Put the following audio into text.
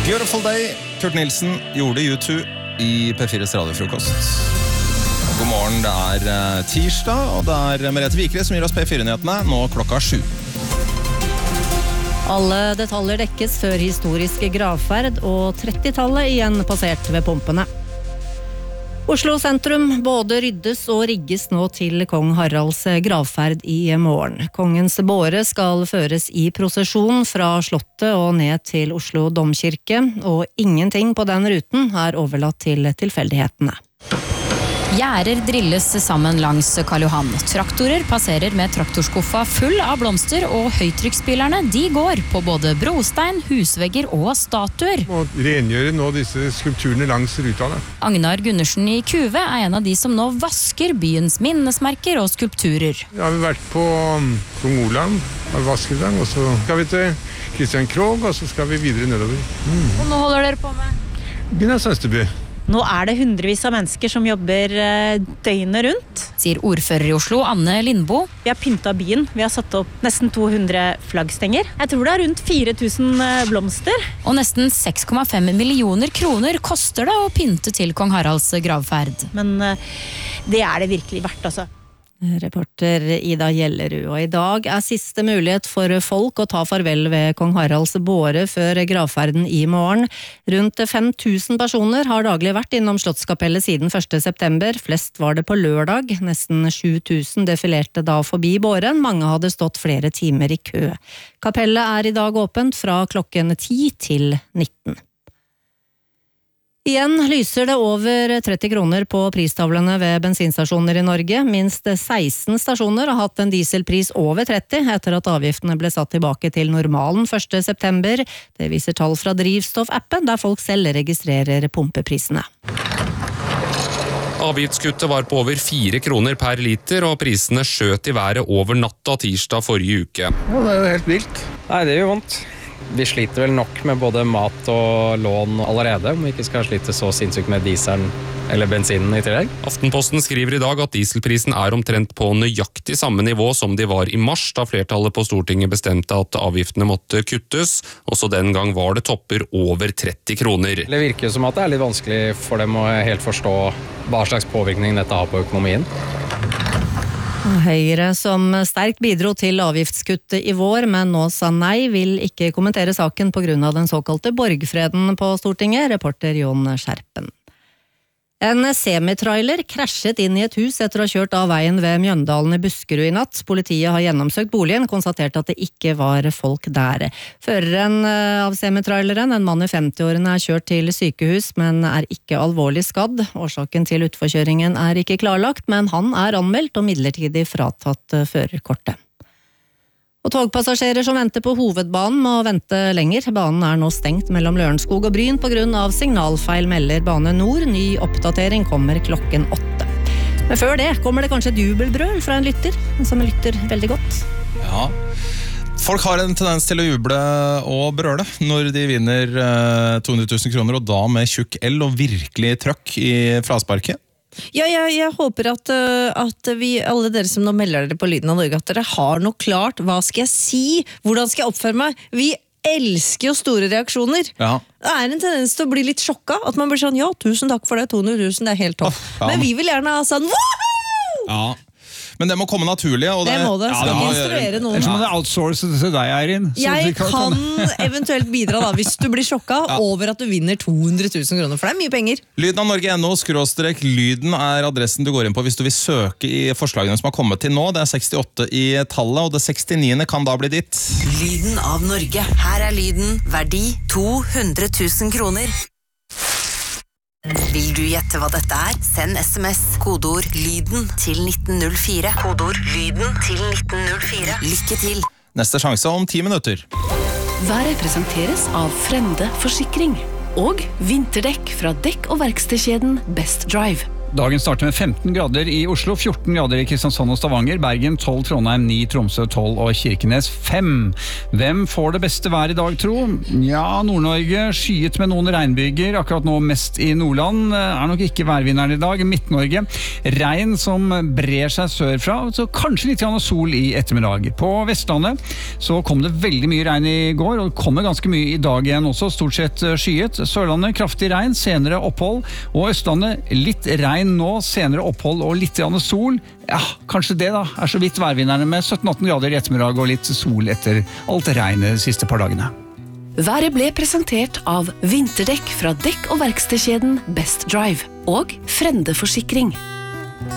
Beautiful Day, Kurt Nilsen gjorde U2 I P4s radiofrokost. God morgen, det tirsdag, og det Merete Vikre som gir oss P4-nyhetene, nå klokka 7. Alle detaljer dekkes før historiske gravferd, og 30-tallet igjen passert ved pumpene. Oslo sentrum både ryddes og rigges nå til kong Haralds gravferd I morgen. Kongens båre skal føres I prosesjon fra slottet og ned til Oslo domkirke, og ingenting på den ruten overlatt til tilfeldighetene. Gjerder drilles sammen langs Karl Johan. Traktorer passerer med traktorskuffa full av blomster, og høytrykksspillerne de går på både brostein, husvegger og statuer. Og rengjøre nå disse skulpturene langs rutene. Agnar Gundersen I Kuve en av de som nå vasker byens minnesmerker og skulpturer. Ja, vi har vært på Kong Olav, har vasket den, og så skal vi til Kristian Krog, og så skal vi videre nedover. Og nå holder dere på med? Begynner Sønsteby. Nå det hundrevis av mennesker som jobber døgnet rundt. Sier ordfører I Oslo, Anne Lindbo. Vi har pyntet byen. Vi har satt opp nesten 200 flaggstenger. Jeg tror det rundt 4000 blomster. Og nesten 6,5 millioner kroner koster det å pynte til kong Haralds gravferd. Men det det virkelig verdt, altså. Reporter Ida Gjellerud, og I dag siste mulighet for folk å ta farvel ved kong Haralds båre før gravferden I morgen. Rundt 5000 personer har daglig vært innom Slottskapellet siden 1. september. Flest var det på lørdag. Nesten 7000 defilerte da forbi båren. Mange hadde stått flere timer I kø. Kapellet I dag åpent fra klokken 10 til 19. Igjen lyser det over 30 kroner på pristavlene ved bensinstasjoner I Norge. Minst 16 stasjoner har hatt en dieselpris over 30 etter at avgiftene ble satt tilbake til normalen 1. september. Det viser tall fra drivstoffappen, der folk selv registrerer pumpeprisene. Avgiftskuttet var på over 4 kroner per liter, og prisene skjøt I været over natta tirsdag forrige uke. Ja, det jo helt vilt. Nei, det gjør vondt. Vi sliter vel nok med både mat og lån allerede, om vi ikke skal slite så sinnssykt med dieselen eller bensinen I tillegg. Aftenposten skriver I dag at dieselprisen omtrent på nøyaktig samme nivå som de var I mars, da flertallet på Stortinget bestemte at avgiftene måtte kuttes. Også den gang var det topper over 30 kroner. Det virker som at det litt vanskelig for dem å helt forstå hva slags påvirkning dette har på økonomien. Høyre som sterkt bidro til avgiftskuttet I vår, men nå sa nei, vil ikke kommentere saken på grunn av den såkalte borgfreden på Stortinget, reporter Jon Skjerpen. En semitrailer krasjet inn I et hus etter å ha kjørt av veien ved Mjøndalen I Buskerud I natt. Politiet har gjennomsøkt boligen, konstatert at det ikke var folk der. Føreren av semitraileren, en mann I 50-årene, kjørt til sykehus, men ikke alvorlig skadd. Årsaken til utforkjøringen ikke klarlagt, men han anmeldt og midlertidig fratatt førerkortet. Og togpassasjerer som venter på hovedbanen må vente lenger. Banen nå stengt mellom Lørenskog og Bryn på grunn av signalfeil, melder Bane Nor. Ny oppdatering kommer klokken 8. Men før det kommer det kanskje et jubelbrøl fra en lytter, som lytter veldig godt. Ja, folk har en tendens til å juble og brøle når de vinner 200 000 kroner, og da med tjukk L og virkelig trøkk I frasparket. Ja, jeg håper at vi, alle dere som nå melder dere på Lyden av Norge, at dere har noe klart. Hva skal jeg si? Hvordan skal jeg oppføre meg? Vi elsker jo store reaksjoner. Ja. Det en tendens til å bli litt sjokka, at man blir sånn, ja, 1000 takk for det, 200 000, det helt topp. Ja. Men vi vil gjerne ha sånn, woohoo! Ja. Men det må komme naturlig, og det må det, skal ikke instruere noen. Ellers må det outsource til deg, Eirin. Jeg kan eventuelt bidra da, hvis du blir sjokka over at du vinner 200 000 kroner, for det mye penger. Lyden av Norge.no/lyden adressen du går inn på hvis du vil søke I forslagene som har kommet til nå. Det 68 I tallet, og det 69. kan da bli ditt. Lyden av Norge. Her lyden, verdi 200 000 kroner. Vil du gjette hva dette Send SMS, kodeord lyden til 1904. Kodeord lyden til 1904. Lykke til! Neste sjanse om 10 minutter. Været presenteres av Frende Forsikring og vinterdekk fra dekk- og verkstedkjeden Best Drive. Dagen starter med 15 grader i Oslo, 14 grader i Kristiansand og Stavanger, Bergen 12, Trondheim 9, Tromsø 12 og Kirkenes 5. Hvem får det beste vær i dag, tro? Ja, Nord-Norge skyet med noen regnbyger, akkurat nå mest i Nordland, nok ikke værvinneren i dag. Midt-Norge, regn som brer seg sørfra, så kanskje litt sol i ettermiddag. På Vestlandet så kom det veldig mye regn i går, og det kommer ganske mye i dag igjen også, stort sett skyet. Sørlandet kraftig regn, senere opphold, og Østlandet litt regn nå, senere opphold og litt sol. Ja, kanskje det da, så vidt værvinnerne med 17-18 grader i ettermiddag og litt sol etter alt regnet de siste par dagene. Været ble presentert av vinterdekk fra dekk- og verkstedkjeden Best Drive og Frende Forsikring.